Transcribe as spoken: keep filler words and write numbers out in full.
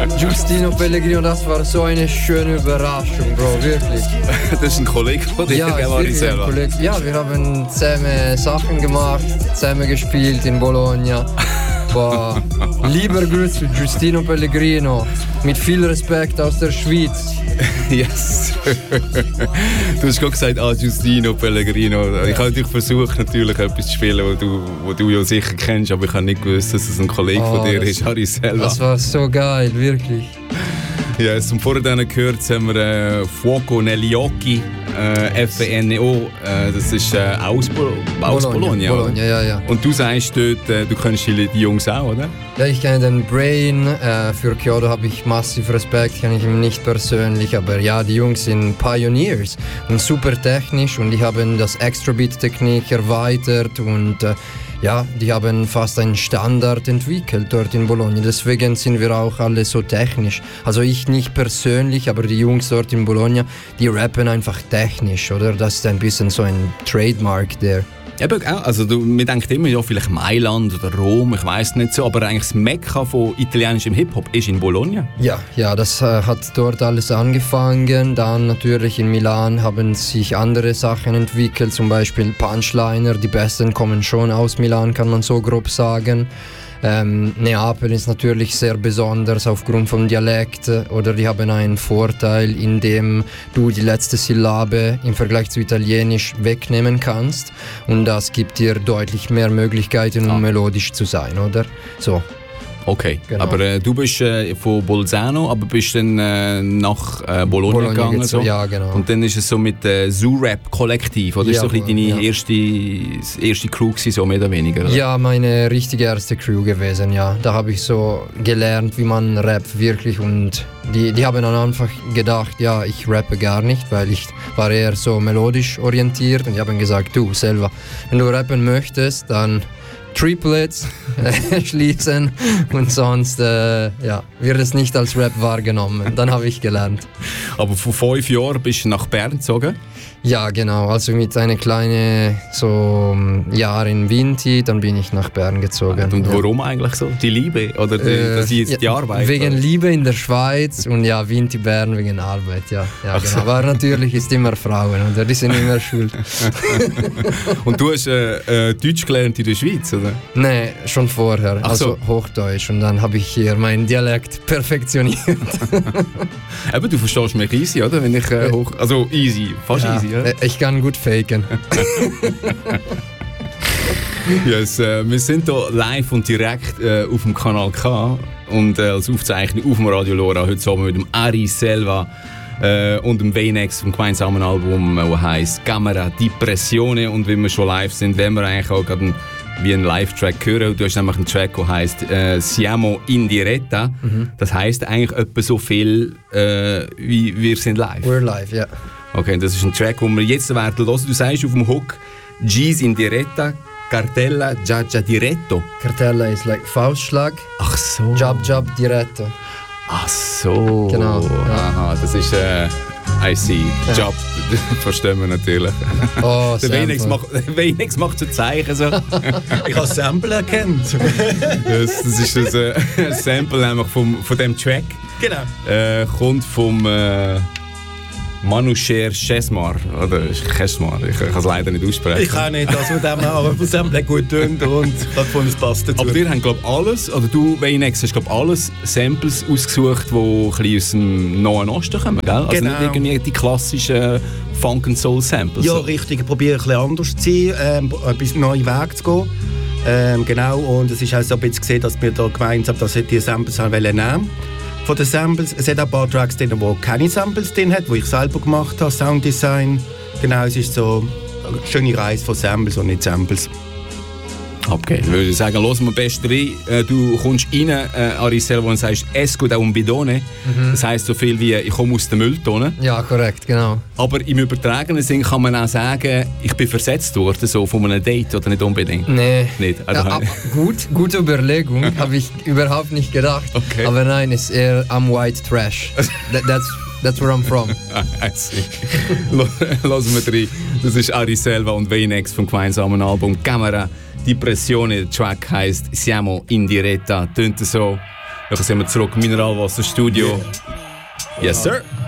Giustino Pellegrino, das war so eine schöne Überraschung, Bro, wirklich. Das ist ein Kollege von dir, ja, Ari ein Kollege. Ja, wir haben zusammen Sachen gemacht, zusammen gespielt in Bologna. Boah. Lieber Grüße, Giustino Pellegrino, mit viel Respekt aus der Schweiz. Yes. Du hast gerade gesagt, ah, Giustino Pellegrino. Ja. Ich habe natürlich versucht, natürlich etwas zu spielen, was du, was du ja sicher kennst, aber ich habe nicht gewusst, dass es ein Kollege oh, von dir ist, Ari Selva. Das war so geil, wirklich. Ja, yes, und vorher dann gehört haben wir äh, Fuoco negli occhi, äh, F E N O, äh, das ist äh, aus, Bo- aus Bologna. Bologna, Bologna ja, ja. Und du sagst dort, äh, du kennst die, die Jungs auch, oder? Ja, ich kenne den Brain, äh, für Chiodo habe ich massiv Respekt, kenne ich ihn nicht persönlich, aber ja, die Jungs sind Pioneers und super technisch und die haben das Extra-Beat-Technik erweitert und äh, ja, die haben fast einen Standard entwickelt dort in Bologna. Deswegen sind wir auch alle so technisch. Also ich nicht persönlich, aber die Jungs dort in Bologna, die rappen einfach technisch, oder? Das ist ein bisschen so ein Trademark der. Eben, also du, man denkt immer, ja, vielleicht Mailand oder Rom, ich weiß nicht so, aber eigentlich das Mekka von italienischem Hip-Hop ist in Bologna. Ja, ja, das äh, hat dort alles angefangen. Dann natürlich in Milan haben sich andere Sachen entwickelt, zum Beispiel Punchliner. Die Besten kommen schon aus Milan, kann man so grob sagen. Ähm, Neapel ist natürlich sehr besonders aufgrund vom Dialekt, oder die haben einen Vorteil, indem du die letzte Syllabe im Vergleich zu Italienisch wegnehmen kannst und das gibt dir deutlich mehr Möglichkeiten, um ah. melodisch zu sein, oder? So. Okay, genau. Aber äh, du bist äh, von Bolzano, aber bist dann äh, nach äh, Bologna, Bologna gegangen. So. Ja, genau. Und dann ist es so mit äh, Zoo-Rap-Kollektiv, oder? Ja, ist so ein deine ja. erste, erste Crew gewesen, so mehr oder weniger? Oder? Ja, meine richtige erste Crew gewesen, ja. Da habe ich so gelernt, wie man rappt wirklich und die, die haben am Anfang gedacht, ja, ich rappe gar nicht, weil ich war eher so melodisch orientiert und die haben gesagt, du selber, wenn du rappen möchtest, dann Triplets schließen und sonst äh, ja, wird es nicht als Rap wahrgenommen. Dann habe ich gelernt. Aber vor fünf Jahren bist du nach Bern gezogen? Ja, genau. Also mit einer kleinen so Jahr in Vinti, dann bin ich nach Bern gezogen. Und warum ja. eigentlich so? Die Liebe oder die, äh, dass jetzt ja, die Arbeit? Wegen oder? Liebe in der Schweiz und ja, Vinti Bern wegen Arbeit, ja. ja Ach genau. so. Aber natürlich ist immer Frauen, oder? Die sind immer schuld. Und du hast äh, äh, Deutsch gelernt in der Schweiz, oder? Nein, schon vorher, Ach also so. Hochdeutsch und dann habe ich hier meinen Dialekt perfektioniert. Eben, du verstehst mich easy, oder? Wenn ich, äh, hoch, also easy, fast ja, easy, ja? Ich kann gut faken. Yes, äh, wir sind hier live und direkt äh, auf dem Kanal K und äh, als Aufzeichnung auf dem Radio Lora heute zusammen mit dem Ari Selva äh, und dem Venex vom gemeinsamen Album, das äh, heisst Camera di Pressione, und wenn wir schon live sind, werden wir eigentlich auch gerade wie einen Live-Track hören. Du hast nämlich einen Track, der heisst äh, Siamo in diretta. Mhm. Das heisst eigentlich etwa so viel äh, wie wir sind live. We're live, ja. Okay, das ist ein Track, den wir jetzt werden hören. Du sagst auf dem Hook G's in diretta, Cartella, già già diretto. Cartella ist like Faustschlag. Ach so. Job, Job, diretto. Ach so. Genau. Ja. Aha, das ist äh, I see. Ja. Job, verstehen wir natürlich. Oh, der Wenex macht, Wenex macht so Zeichen. So. Ich habe das Sample erkannt. das, das ist das äh, Sample nämlich vom, von dem Track. Genau. Äh, kommt vom äh, Manoucher Chesmar. Oder Chesmar, ich, ich kann es leider nicht aussprechen. Ich kann nicht, also mit dem, aber das Sample hat gut tönt und ich habe gefunden, es passt dazu. Aber wir haben, glaube ich, alles, oder du, Venex, hast, glaube ich, alles Samples ausgesucht, die ein bisschen aus dem Nahen Osten kommen, gell? Also genau. nicht irgendwie die klassischen Funk and Soul Samples. Ja, richtig. Ich probiere ein bisschen anders zu sein, ähm, etwas neuen Weg zu gehen. Ähm, genau, und es ist auch so ein bisschen gesehen, dass wir da gemeinsam dass wir die Samples haben nehmen. Von den Samples, es hat ein paar Tracks drin, die keine Samples drin hat, die ich selber gemacht habe, Sounddesign. Genau, es ist so eine schöne Reise von Samples und nicht Samples. Okay, ich würde sagen, hören wir best rein. Äh, du kommst rein, äh, Ari Selva, und sagst «Esco da un bidone». Mhm. Das heisst so viel wie «Ich komme aus der Mülltonne». Ja, korrekt, genau. Aber im übertragenen Sinn kann man auch sagen, ich bin versetzt worden, so von einem Date, oder nicht unbedingt? Nee. Nicht? Also ja, gut, gute Überlegung, habe ich überhaupt nicht gedacht. Okay. Aber nein, es ist eher am White Trash. That, that's, that's where I'm from. I see. Lassen wir rein. Das ist Ari Selva und Venex vom gemeinsamen Album «Camera di Pressione». Der Track heisst «Siamo in diretta». Tönt so. Dann sind wir zurück im Mineralwasserstudio. Yeah. Yes, sir.